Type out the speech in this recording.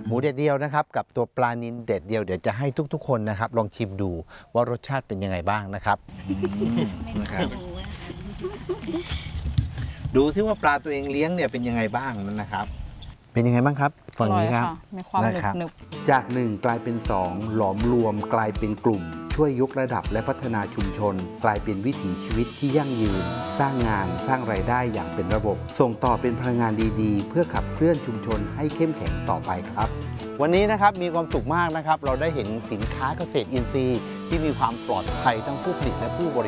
หมูเด็ดเดียวนะครับกับตัวปลานิลเด็ดเดียวเดี๋ยวจะให้ทุกๆคนนะครับลองชิมดูว่ารสชาติเป็นยังไงบ้างนะครับนะครับดูซิว่าปลาตัวเองเลี้ยงเนี่ยเป็นยังไงบ้างนะครับเป็นยังไงบ้างครับฝั่งนี้ครับมีความหนึบจาก1กลายเป็น2หลอมรวมกลายเป็นกลุ่มช่วยยกระดับและพัฒนาชุมชนกลายเป็นวิถีชีวิตที่ยั่งยืนสร้างงานสร้างรายได้อย่างเป็นระบบส่งต่อเป็นพลังงานดีๆเพื่อขับเคลื่อนชุมชนให้เข้มแข็งต่อไปครับวันนี้นะครับมีความสุขมากนะครับเราได้เห็นสินค้าเกษตรอินทรีย์ที่มีความปลอดภัยทั้งผู้ผลิตและผู้บริ